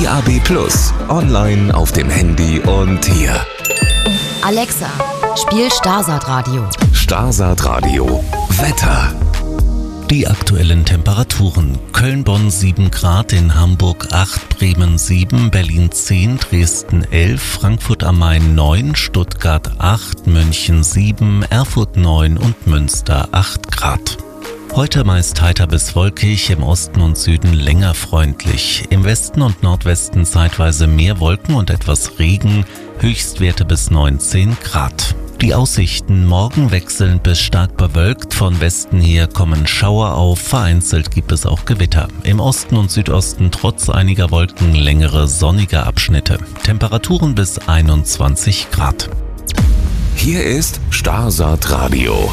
DAB+, online auf dem Handy und hier. Alexa, spiel Starsat Radio. Starsat Radio. Wetter. Die aktuellen Temperaturen: Köln-Bonn 7 Grad, in Hamburg 8, Bremen 7, Berlin 10, Dresden 11, Frankfurt am Main 9, Stuttgart 8, München 7, Erfurt 9 und Münster 8 Grad. Heute meist heiter bis wolkig, im Osten und Süden länger freundlich. Im Westen und Nordwesten zeitweise mehr Wolken und etwas Regen, Höchstwerte bis 19 Grad. Die Aussichten: morgen wechselnd bis stark bewölkt, von Westen her kommen Schauer auf, vereinzelt gibt es auch Gewitter. Im Osten und Südosten trotz einiger Wolken längere sonnige Abschnitte. Temperaturen bis 21 Grad. Hier ist Starsat Radio.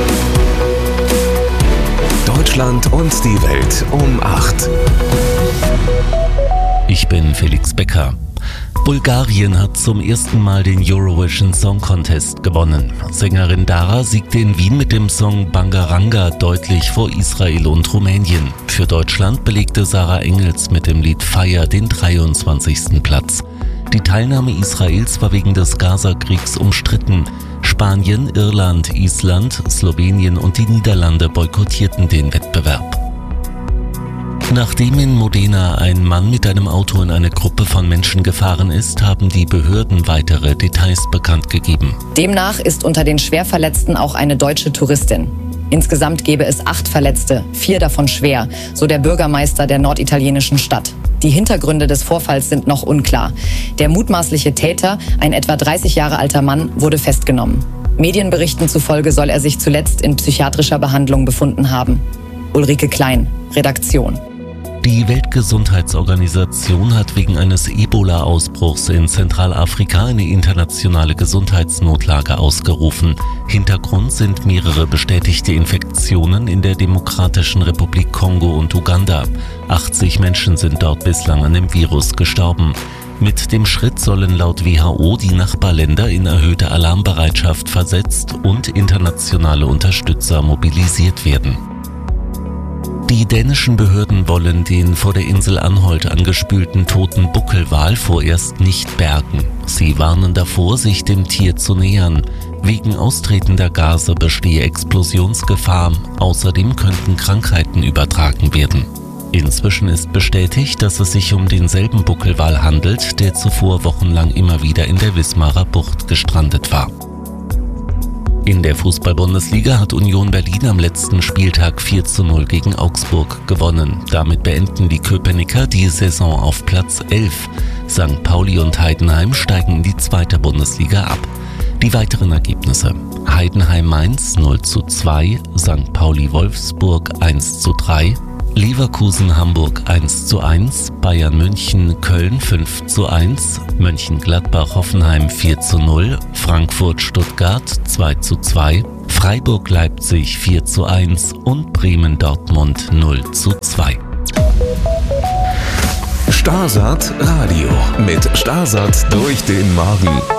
Deutschland und die Welt um 8. Ich bin Felix Becker. Bulgarien hat zum ersten Mal den Eurovision Song Contest gewonnen. Sängerin Dara siegte in Wien mit dem Song Bangaranga deutlich vor Israel und Rumänien. Für Deutschland belegte Sarah Engels mit dem Lied Fire den 23. Platz. Die Teilnahme Israels war wegen des Gaza-Kriegs umstritten. Spanien, Irland, Island, Slowenien und die Niederlande boykottierten den Wettbewerb. Nachdem in Modena ein Mann mit einem Auto in eine Gruppe von Menschen gefahren ist, haben die Behörden weitere Details bekannt gegeben. Demnach ist unter den Schwerverletzten auch eine deutsche Touristin. Insgesamt gäbe es 8 Verletzte, 4 davon schwer, so der Bürgermeister der norditalienischen Stadt. Die Hintergründe des Vorfalls sind noch unklar. Der mutmaßliche Täter, ein etwa 30 Jahre alter Mann, wurde festgenommen. Medienberichten zufolge soll er sich zuletzt in psychiatrischer Behandlung befunden haben. Ulrike Klein, Redaktion. Die Weltgesundheitsorganisation hat wegen eines Ebola-Ausbruchs in Zentralafrika eine internationale Gesundheitsnotlage ausgerufen. Hintergrund sind mehrere bestätigte Infektionen in der Demokratischen Republik Kongo und Uganda. 80 Menschen sind dort bislang an dem Virus gestorben. Mit dem Schritt sollen laut WHO die Nachbarländer in erhöhte Alarmbereitschaft versetzt und internationale Unterstützer mobilisiert werden. Die dänischen Behörden wollen den vor der Insel Anholt angespülten toten Buckelwal vorerst nicht bergen. Sie warnen davor, sich dem Tier zu nähern. Wegen austretender Gase bestehe Explosionsgefahr. Außerdem könnten Krankheiten übertragen werden. Inzwischen ist bestätigt, dass es sich um denselben Buckelwal handelt, der zuvor wochenlang immer wieder in der Wismarer Bucht gestrandet war. In der Fußball-Bundesliga hat Union Berlin am letzten Spieltag 4:0 gegen Augsburg gewonnen. Damit beenden die Köpenicker die Saison auf Platz 11. St. Pauli und Heidenheim steigen in die 2. Bundesliga ab. Die weiteren Ergebnisse: Heidenheim-Mainz 0:2, St. Pauli-Wolfsburg 1:3, Leverkusen-Hamburg 1:1, Bayern-München-Köln 5:1, Mönchengladbach-Hoffenheim 4:0, Frankfurt-Stuttgart 2:2, Freiburg-Leipzig 4:1 und Bremen-Dortmund 0:2. Starsat Radio mit Starsat durch den Morgen.